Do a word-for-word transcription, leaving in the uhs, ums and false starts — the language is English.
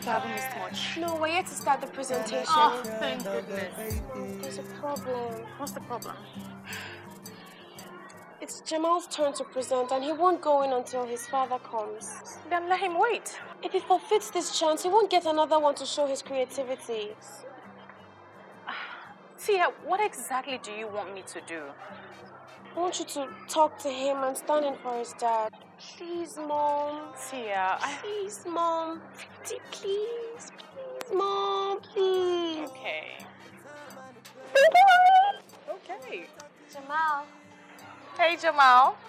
I haven't missed much. No, we're yet to start the presentation. Oh, thank goodness. There's a problem. What's the problem? It's Jamal's turn to present, and he won't go in until his father comes. Then let him wait. If he forfeits this chance, he won't get another one to show his creativity. Tia, what exactly do you want me to do? I want you to talk to him and stand in for his dad. Please, Mom. Tia, I... Please, Mom. Please, please, Mom, please. Okay. Okay. Jamal. Hey, Jamal.